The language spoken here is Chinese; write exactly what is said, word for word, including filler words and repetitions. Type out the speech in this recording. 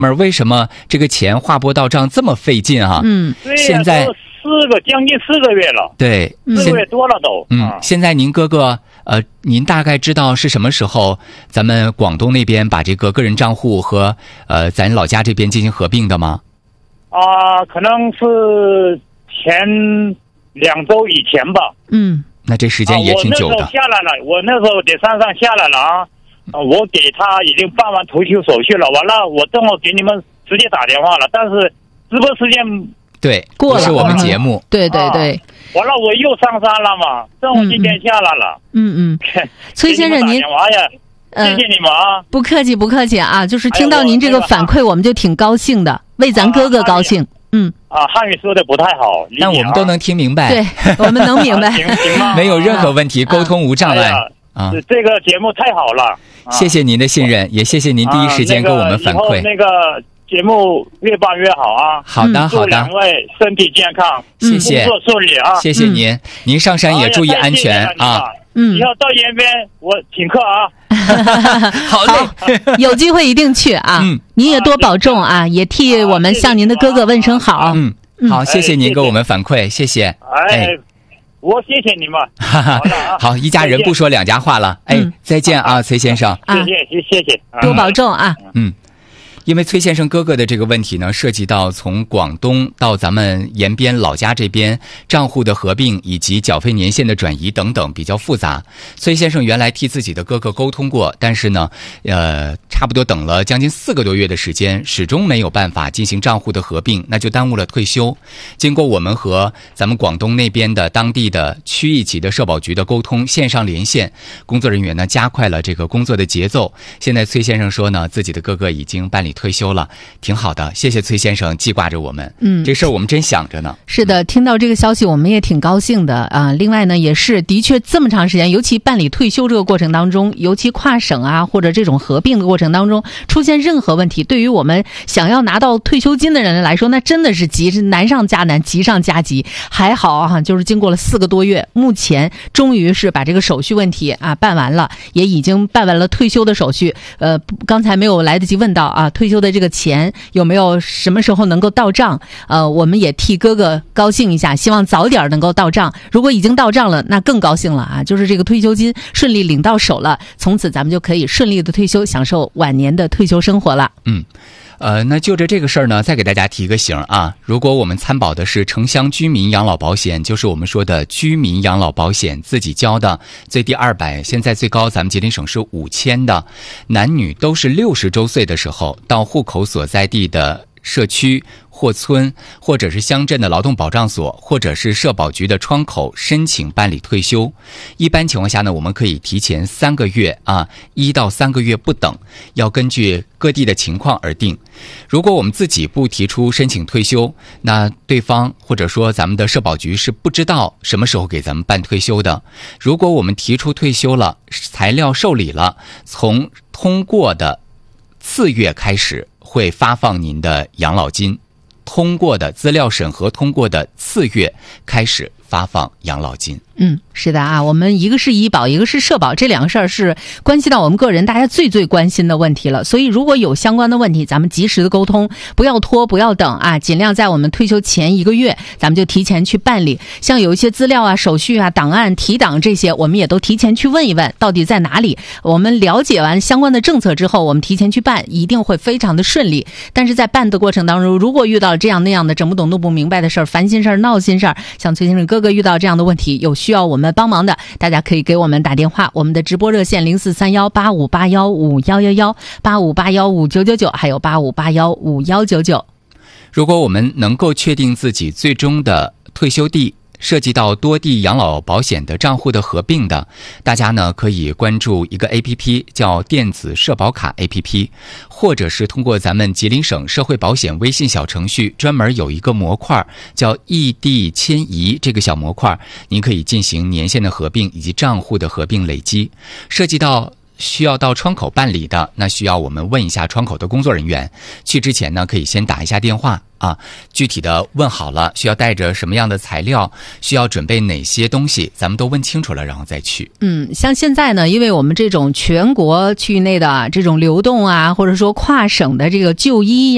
们为什么这个钱划拨到账这么费劲啊？ 嗯， 现在四个将近四个月了， 对， 四个月多了都。 嗯，啊、现在您哥哥呃，您大概知道是什么时候咱们广东那边把这个个人账户和呃咱老家这边进行合并的吗？ 啊、呃，可能是前两周以前吧。 嗯， 那这时间也挺久的。 啊、我那时候下来了，我那时候在山上下来了啊。啊，我给他已经办完退休手续了，完了我正好给你们直接打电话了，但是直播时间对过了， 不是我们节目， 嗯、对对对、 啊，完了我又上山了嘛，正好今天下来了， 嗯嗯，崔先生您， 哎呀，谢谢你们啊、 呃，不客气不客气啊，就是听到您这个反馈，我们就挺高兴的，为咱哥哥高兴。嗯啊，汉语说的不太好， 但我们都能听明白， 对，我们能明白， 行行吗？ 没有任何问题，沟通无障碍。 啊，这个节目太好了， 啊、谢谢您的信任，也谢谢您第一时间给我们反馈。 啊、那个节目越办越好啊！ 好的，好的，祝两位身体健康， 谢谢， 工作顺利啊！ 谢谢您，嗯、您上山也注意安全啊！ 嗯，以后到延边我请客啊！ 好嘞， 有机会一定去啊！嗯，您也多保重啊，也替我们向您的哥哥问声好。 嗯，好，谢谢您给我们反馈，谢谢。 哎。我谢谢你们， 好的、啊，好，一家人不说两家话了，哎，嗯、再见啊，崔先生， 谢谢，谢谢， 多保重啊， 嗯。因为崔先生哥哥的这个问题呢，涉及到从广东到咱们延边老家这边账户的合并以及缴费年限的转移等等，比较复杂。崔先生原来替自己的哥哥沟通过，但是呢，呃，差不多等了将近四个多月的时间，始终没有办法进行账户的合并，那就耽误了退休。经过我们和咱们广东那边的当地的区一级的社保局的沟通，线上连线，工作人员呢加快了这个工作的节奏。现在崔先生说呢，自己的哥哥已经办理退休了，挺好的，谢谢崔先生记挂着我们。嗯，这事儿我们真想着呢。 是的，听到这个消息我们也挺高兴的啊、呃。另外呢，也是的确这么长时间，尤其办理退休这个过程当中，尤其跨省啊或者这种合并的过程当中，出现任何问题，对于我们想要拿到退休金的人来说，那真的是急难上加难，急上加急。还好啊，就是经过了四个多月，目前终于是把这个手续问题啊办完了，也已经办完了退休的手续。呃，刚才没有来得及问到啊。退休的这个钱有没有什么时候能够到账？呃，我们也替哥哥高兴一下，希望早点能够到账。如果已经到账了，那更高兴了啊！就是这个退休金顺利领到手了，从此咱们就可以顺利的退休，享受晚年的退休生活了。 嗯。呃，那就着这个事儿呢，再给大家提个醒啊。如果我们参保的是城乡居民养老保险，就是我们说的居民养老保险，自己交的，最低二百，现在最高咱们吉林省是五千的，男女都是六十周岁的时候到户口所在地的社区或村或者是乡镇的劳动保障所或者是社保局的窗口申请办理退休。一般情况下呢，我们可以提前三个月啊，一到三个月不等，要根据各地的情况而定。如果我们自己不提出申请退休，那对方或者说咱们的社保局是不知道什么时候给咱们办退休的。如果我们提出退休了，材料受理了，从通过的次月开始会发放您的养老金，通过的资料审核通过的次月开始发放养老金。 嗯，是的啊，我们一个是医保，一个是社保，这两个事儿是关系到我们个人大家最最关心的问题了。所以如果有相关的问题，咱们及时的沟通，不要拖，不要等啊，尽量在我们退休前一个月，咱们就提前去办理。像有一些资料啊、手续啊、档案、提档这些，我们也都提前去问一问，到底在哪里。我们了解完相关的政策之后，我们提前去办，一定会非常的顺利。但是在办的过程当中，如果遇到这样那样的整不懂弄不明白的事儿、烦心事儿、闹心事儿，像崔先生哥哥遇到这样的问题，有需要我们帮忙的，大家可以给我们打电话，我们的直播热线零四三幺八五八幺五幺幺幺八五八幺五九九九，还有八五八幺五幺九九。 如果我们能够确定自己最终的退休地涉及到多地养老保险的账户的合并的，大家呢可以关注一个 A P P 叫电子社保卡 A P P， 或者是通过咱们吉林省社会保险微信小程序，专门有一个模块叫异地迁移，这个小模块您可以进行年限的合并以及账户的合并累积。涉及到需要到窗口办理的，那需要我们问一下窗口的工作人员，去之前呢可以先打一下电话啊，具体的问好了，需要带着什么样的材料，需要准备哪些东西，咱们都问清楚了，然后再去。 嗯，像现在呢，因为我们这种全国区域内的这种流动啊，或者说跨省的这个就医